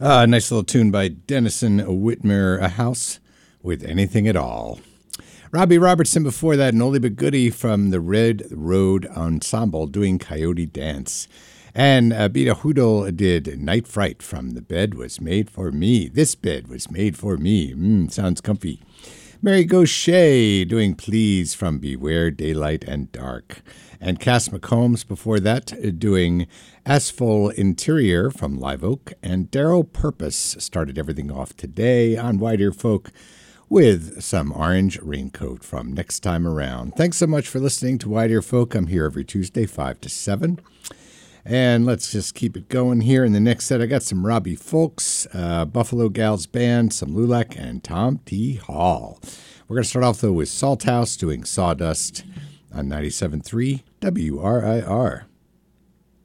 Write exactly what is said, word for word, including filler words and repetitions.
Uh, nice little tune by Dennison Whitmer, A House with Anything at All. Robbie Robertson before that, an oldie but goodie from the Red Road Ensemble doing Coyote Dance. And uh, Beta Hoodle did Night Fright from The Bed Was Made For Me. This bed was made for me. Mm, sounds comfy. Mary Gaucher doing Please from Beware Daylight and Dark. And Cass McCombs before that doing Asphalt Interior from Live Oak. And Daryl Purpose started everything off today on White Ear Folk with some Orange Raincoat from Next Time Around. Thanks so much for listening to White Ear Folk. I'm here every Tuesday, five to seven. And let's just keep it going here. In the next set, I got some Robbie Folks, uh, Buffalo Gals Band, some Lulak, and Tom T. Hall. We're going to start off, though, with Salthouse doing Sawdust on ninety-seven point three W R I R.